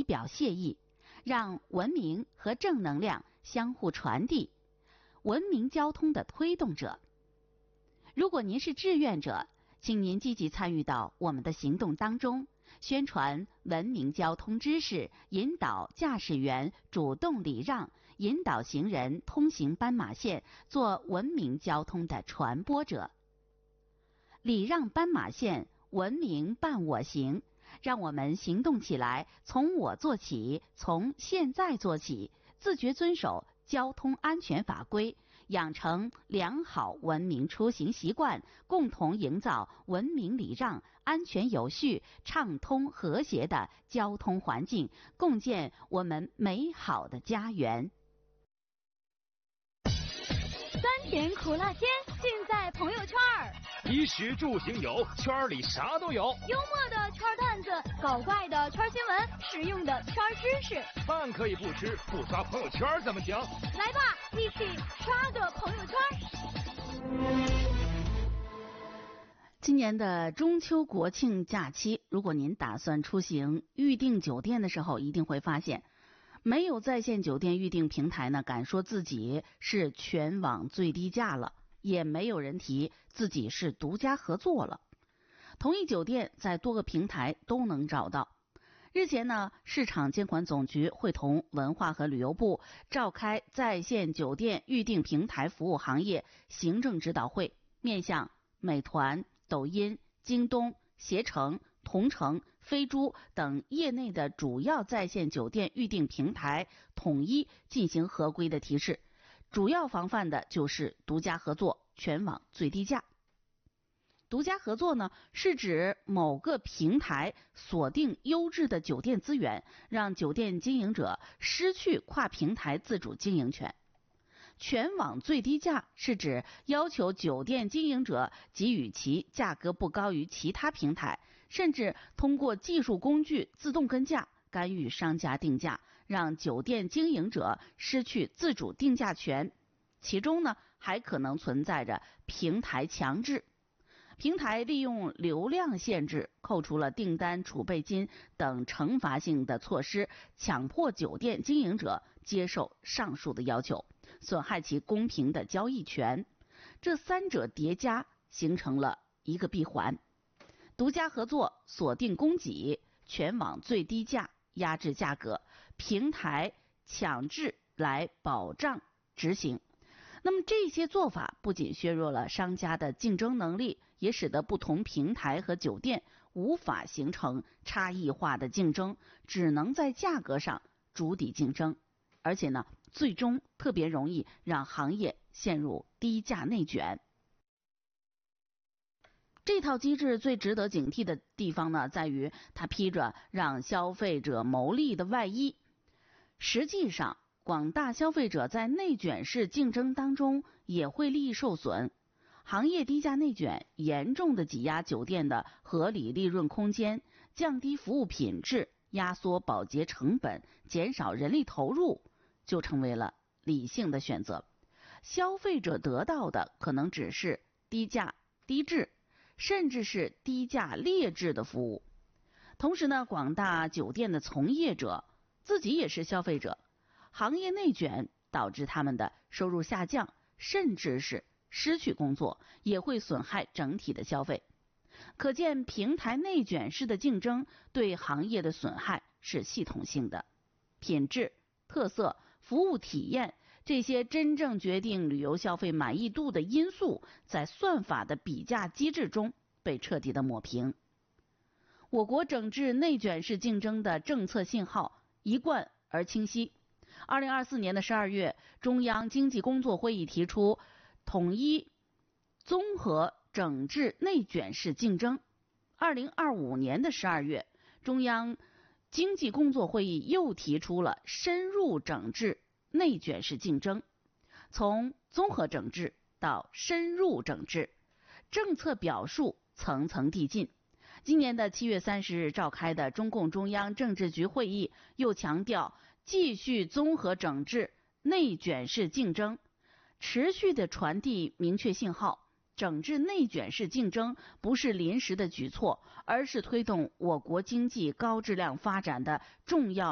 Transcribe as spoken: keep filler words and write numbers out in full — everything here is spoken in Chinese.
以表谢意，让文明和正能量相互传递，文明交通的推动者。如果您是志愿者，请您积极参与到我们的行动当中，宣传文明交通知识，引导驾驶员主动礼让，引导行人通行斑马线，做文明交通的传播者。礼让斑马线，文明伴我行，让我们行动起来，从我做起，从现在做起，自觉遵守交通安全法规，养成良好文明出行习惯，共同营造文明礼让、安全有序、畅通和谐的交通环境，共建我们美好的家园。 酸甜苦辣鲜，尽在朋友圈儿。 衣食住行游，圈里啥都有。 幽默的圈段子，搞怪的圈新闻，实用的圈知识。 饭可以不吃，不刷朋友圈怎么行？ 来吧，一起刷个朋友圈。 今年的中秋国庆假期，如果您打算出行，预订酒店的时候，一定会发现没有在线酒店预订平台呢敢说自己是全网最低价了，也没有人提自己是独家合作了。同一酒店在多个平台都能找到。日前呢，市场监管总局会同文化和旅游部召开在线酒店预订平台服务行业行政指导会，面向美团、抖音、京东、携程、同程、飞猪等业内的主要在线酒店预订平台统一进行合规的提示，主要防范的就是独家合作、全网最低价。独家合作呢，是指某个平台锁定优质的酒店资源，让酒店经营者失去跨平台自主经营权。全网最低价是指要求酒店经营者给予其价格不高于其他平台，甚至通过技术工具自动跟价，干预商家定价，让酒店经营者失去自主定价权。其中呢，还可能存在着平台强制。平台利用流量限制、扣除了订单储备金等惩罚性的措施，强迫酒店经营者接受上述的要求，损害其公平的交易权。这三者叠加形成了一个闭环：独家合作锁定供给，全网最低价压制价格，平台强制来保障执行。那么这些做法不仅削弱了商家的竞争能力，也使得不同平台和酒店无法形成差异化的竞争，只能在价格上逐底竞争，而且呢，最终特别容易让行业陷入低价内卷。这套机制最值得警惕的地方呢，在于它披着让消费者牟利的外衣，实际上广大消费者在内卷式竞争当中也会利益受损。行业低价内卷严重的挤压酒店的合理利润空间，降低服务品质，压缩保洁成本，减少人力投入，就成为了理性的选择。消费者得到的可能只是低价、低质，甚至是低价劣质的服务。同时呢，广大酒店的从业者自己也是消费者，行业内卷导致他们的收入下降，甚至是失去工作，也会损害整体的消费。可见平台内卷式的竞争对行业的损害是系统性的。品质、特色、服务体验，这些真正决定旅游消费满意度的因素，在算法的比价机制中被彻底的抹平。我国整治内卷式竞争的政策信号一贯而清晰。二零二四年的十二月，中央经济工作会议提出统一综合整治内卷式竞争。二零二五年的十二月，中央经济工作会议又提出了深入整治内卷式竞争。从综合整治到深入整治，政策表述层层递进。今年的七月三十日召开的中共中央政治局会议又强调，继续综合整治内卷式竞争，持续的传递明确信号，整治内卷式竞争不是临时的举措，而是推动我国经济高质量发展的重要